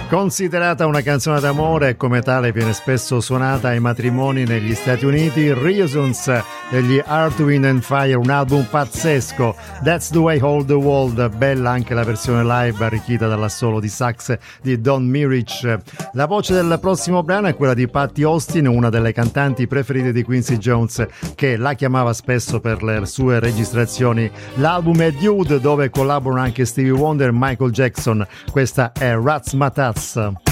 Considerata una canzone d'amore e come tale viene spesso suonata ai matrimoni negli Stati Uniti, Reasons degli Earth, Wind and Fire, un album pazzesco. That's the Way Hold the World, bella anche la versione live arricchita dall'assolo di sax di Don Mirich. La voce del prossimo brano è quella di Patti Austin, una delle cantanti preferite di Quincy Jones, che la chiamava spesso per le sue registrazioni. L'album è Dude, dove collaborano anche Stevie Wonder e Michael Jackson. Questa è Razzmatazz.